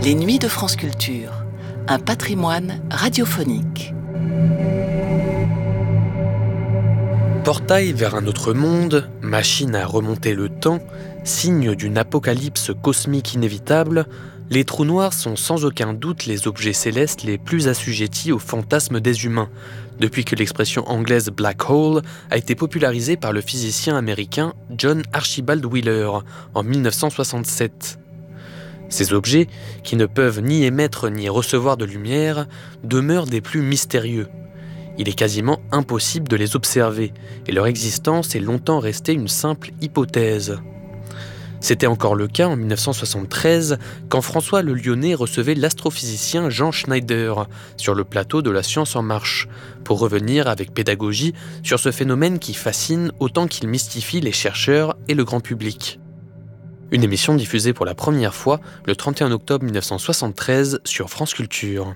Les Nuits de France Culture, un patrimoine radiophonique. Portail vers un autre monde, machine à remonter le temps, signe d'une apocalypse cosmique inévitable, les trous noirs sont sans aucun doute les objets célestes les plus assujettis aux fantasmes des humains, depuis que l'expression anglaise « black hole » a été popularisée par le physicien américain John Archibald Wheeler en 1967. Ces objets, qui ne peuvent ni émettre ni recevoir de lumière, demeurent des plus mystérieux. Il est quasiment impossible de les observer, et leur existence est longtemps restée une simple hypothèse. C'était encore le cas en 1973, quand François Le Lyonnais recevait l'astrophysicien Jean Schneider sur le plateau de La Science en Marche, pour revenir avec pédagogie sur ce phénomène qui fascine autant qu'il mystifie les chercheurs et le grand public. Une émission diffusée pour la première fois le 31 octobre 1973 sur France Culture.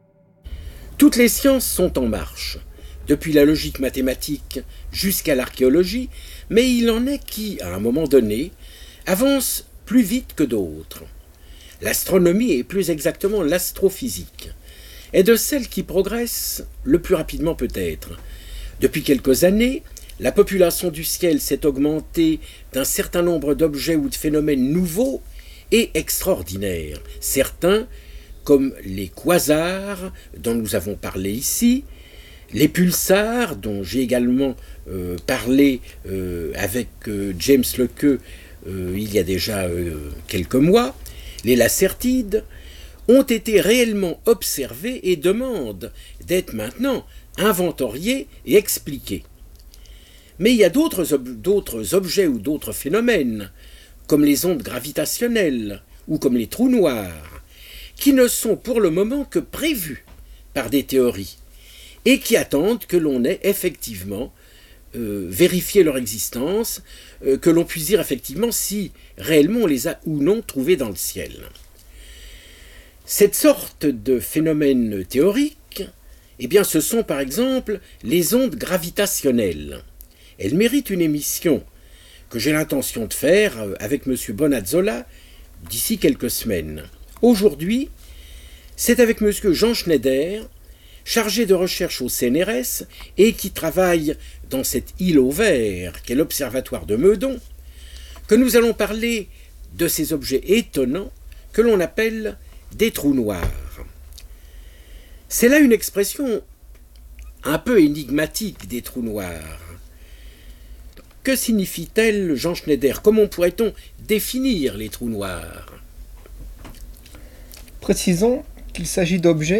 Toutes les sciences sont en marche, depuis la logique mathématique jusqu'à l'archéologie, mais il en est qui, à un moment donné, avancent plus vite que d'autres. L'astronomie, et plus exactement l'astrophysique, est de celles qui progressent le plus rapidement peut-être. Depuis quelques années, la population du ciel s'est augmentée d'un certain nombre d'objets ou de phénomènes nouveaux et extraordinaires. Certains, comme les quasars, dont nous avons parlé ici, les pulsars, dont j'ai également parlé avec James Lequeux il y a déjà quelques mois, les lacertides, ont été réellement observés et demandent d'être maintenant inventoriés et expliqués. Mais il y a d'autres objets ou d'autres phénomènes, comme les ondes gravitationnelles ou comme les trous noirs, qui ne sont pour le moment que prévus par des théories et qui attendent que l'on ait effectivement vérifié leur existence, que l'on puisse dire effectivement si réellement on les a ou non trouvés dans le ciel. Cette sorte de phénomène théorique, eh bien, ce sont par exemple les ondes gravitationnelles. Elles méritent une émission que j'ai l'intention de faire avec M. Bonazzola d'ici quelques semaines. Aujourd'hui, c'est avec M. Jean Schneider, chargé de recherche au CNRS et qui travaille dans cette île au vert qu'est l'Observatoire de Meudon, que nous allons parler de ces objets étonnants que l'on appelle des trous noirs. C'est là une expression un peu énigmatique des trous noirs. Que signifie-t-elle, Jean Schneider? Comment pourrait-on définir les trous noirs? Précisons qu'il s'agit d'objets